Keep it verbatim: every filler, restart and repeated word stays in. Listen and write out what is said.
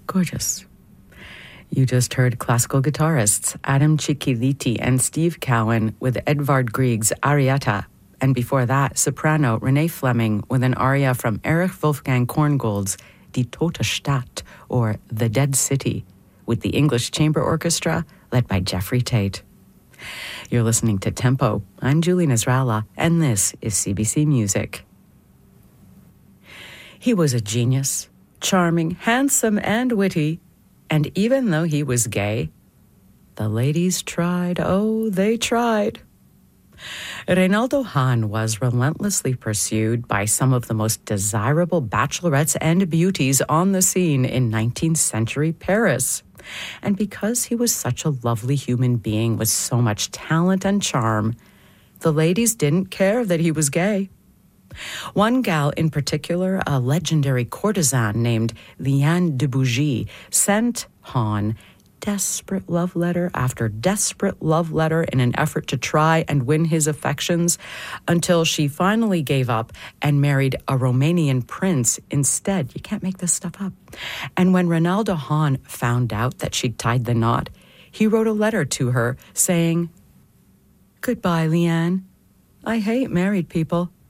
Gorgeous. You just heard classical guitarists Adam Cicchiliti and Steve Cowan with Edvard Grieg's Arietta, and before that, soprano Renee Fleming with an aria from Erich Wolfgang Korngold's Die Tote Stadt, or The Dead City, with the English Chamber Orchestra led by Jeffrey Tate. You're listening to Tempo. I'm Julie Nasrallah, and this is C B C Music. He was a genius, charming, handsome, and witty, and even though he was gay, the ladies tried, oh, they tried. Reynaldo Hahn was relentlessly pursued by some of the most desirable bachelorettes and beauties on the scene in nineteenth century Paris. And because he was such a lovely human being with so much talent and charm, the ladies didn't care that he was gay. One gal in particular, a legendary courtesan named Liane de Bougie, sent Hahn desperate love letter after desperate love letter in an effort to try and win his affections, until she finally gave up and married a Romanian prince instead. You can't make this stuff up. And when Reynaldo Hahn found out that she'd tied the knot, he wrote a letter to her saying, "Goodbye, Liane. I hate married people.